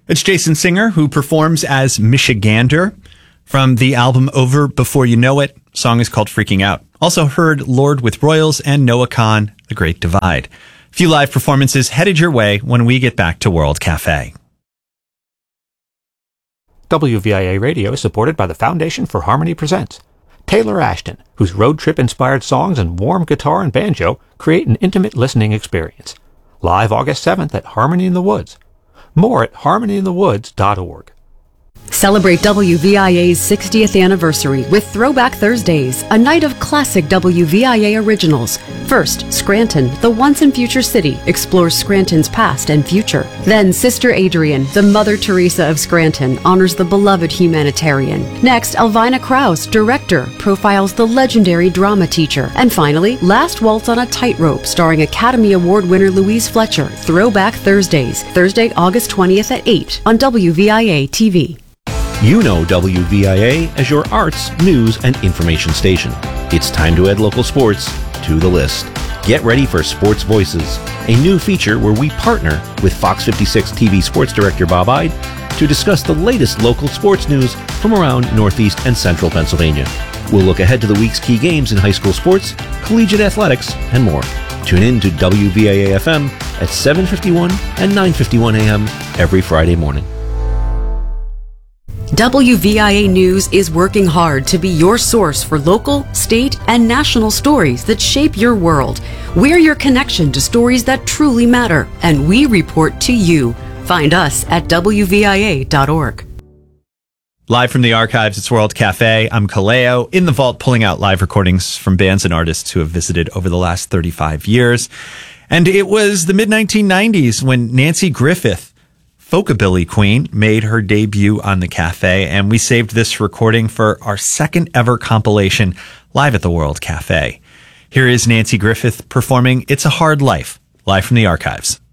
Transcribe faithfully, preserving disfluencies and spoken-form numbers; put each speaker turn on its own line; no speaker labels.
It's Jason Singer, who performs as Michigander from the album Over Before You Know It. Song is called Freaking Out. Also heard Lord with Royals and Noah Kahan, The Great Divide. A few live performances headed your way when we get back to World Cafe.
W V I A Radio is supported by the Foundation for Harmony Presents. Taylor Ashton, whose road trip-inspired songs and warm guitar and banjo create an intimate listening experience. Live August seventh at Harmony in the Woods. More at harmony in the woods dot org.
Celebrate W V I A's sixtieth anniversary with Throwback Thursdays, a night of classic W V I A originals. First, Scranton, the once and future city, explores Scranton's past and future. Then, Sister Adrian, the Mother Teresa of Scranton, honors the beloved humanitarian. Next, Elvina Krause, director, profiles the legendary drama teacher. And finally, Last Waltz on a Tightrope, starring Academy Award winner Louise Fletcher. Throwback Thursdays, Thursday, August twentieth at eight on W V I A T V.
You know W V I A as your arts, news, and information station. It's time to add local sports to the list. Get ready for Sports Voices, a new feature where we partner with Fox fifty-six T V sports director Bob Ide to discuss the latest local sports news from around Northeast and Central Pennsylvania. We'll look ahead to the week's key games in high school sports, collegiate athletics, and more. Tune in to W V I A F M at seven fifty-one and nine fifty-one a m every Friday morning.
W V I A News is working hard to be your source for local, state, and national stories that shape your world. We're your connection to stories that truly matter, and we report to you. Find us at W V I A dot org.
Live from the archives, it's World Cafe. I'm Kaleo, in the vault pulling out live recordings from bands and artists who have visited over the last thirty-five years. And it was the mid nineteen nineties when Nanci Griffith, Folkabilly Queen, made her debut on the Cafe, and we saved this recording for our second ever compilation live at the World Cafe. Here is Nanci Griffith performing It's a Hard Life, live from the archives.